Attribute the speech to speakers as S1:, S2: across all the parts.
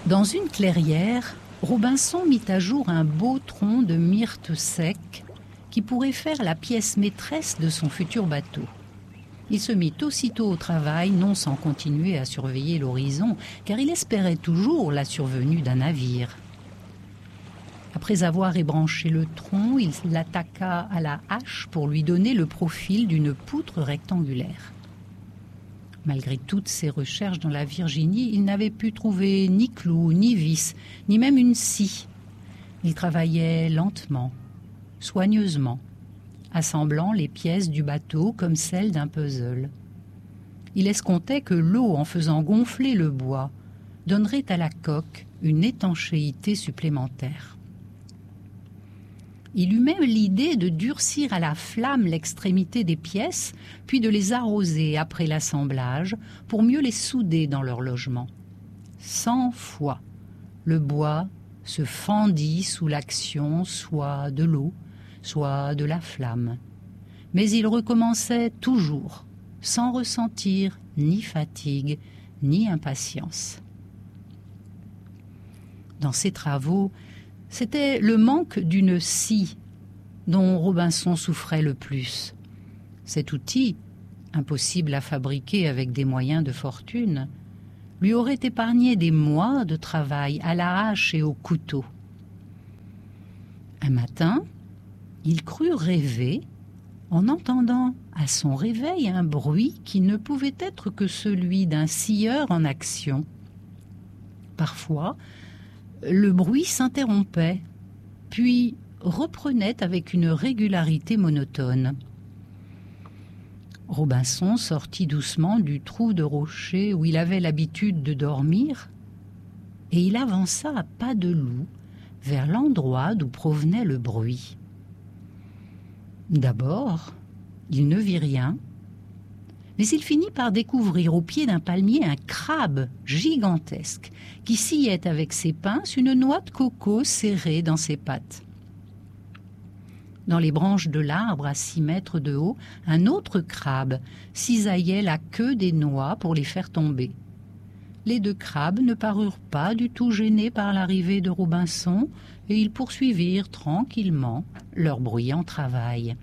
S1: Dans une clairière, Robinson mit à jour un beau tronc de myrte sec qui pourrait faire la pièce maîtresse de son futur bateau. Il se mit aussitôt au travail, non sans continuer à surveiller l'horizon, car il espérait toujours la survenue d'un navire. Après avoir ébranché le tronc, il l'attaqua à la hache pour lui donner le profil d'une poutre rectangulaire. Malgré toutes ses recherches dans la Virginie, il n'avait pu trouver ni clous, ni vis, ni même une scie. Il travaillait lentement, soigneusement, assemblant les pièces du bateau comme celles d'un puzzle. Il escomptait que l'eau, en faisant gonfler le bois, donnerait à la coque une étanchéité supplémentaire. Il eut même l'idée de durcir à la flamme l'extrémité des pièces, puis de les arroser après l'assemblage pour mieux les souder dans leur logement. 100 fois, le bois se fendit sous l'action soit de l'eau, soit de la flamme. Mais il recommençait toujours, sans ressentir ni fatigue, ni impatience. Dans ses travaux, c'était le manque d'une scie dont Robinson souffrait le plus. Cet outil, impossible à fabriquer avec des moyens de fortune, lui aurait épargné des mois de travail à la hache et au couteau. Un matin, il crut rêver en entendant à son réveil un bruit qui ne pouvait être que celui d'un scieur en action. Parfois, le bruit s'interrompait, puis reprenait avec une régularité monotone. Robinson sortit doucement du trou de rocher où il avait l'habitude de dormir, et il avança à pas de loup vers l'endroit d'où provenait le bruit. D'abord, il ne vit rien, mais il finit par découvrir au pied d'un palmier un crabe gigantesque qui sciait avec ses pinces une noix de coco serrée dans ses pattes. Dans les branches de l'arbre à 6 mètres de haut, un autre crabe cisaillait la queue des noix pour les faire tomber. Les 2 crabes ne parurent pas du tout gênés par l'arrivée de Robinson et ils poursuivirent tranquillement leur bruyant travail.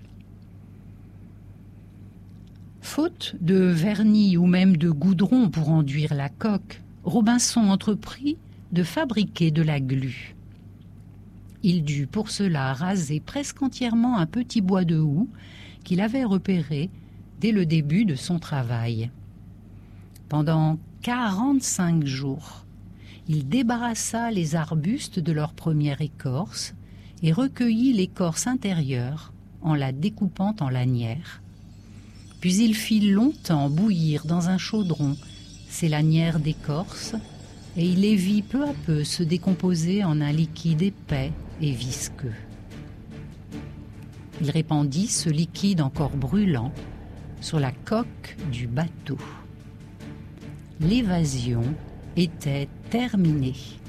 S1: Faute de vernis ou même de goudron pour enduire la coque, Robinson entreprit de fabriquer de la glu. Il dut pour cela raser presque entièrement un petit bois de houx qu'il avait repéré dès le début de son travail. Pendant 45 jours, il débarrassa les arbustes de leur première écorce et recueillit l'écorce intérieure en la découpant en lanières. Puis il fit longtemps bouillir dans un chaudron ces lanières d'écorce et il les vit peu à peu se décomposer en un liquide épais et visqueux. Il répandit ce liquide encore brûlant sur la coque du bateau. L'évasion était terminée.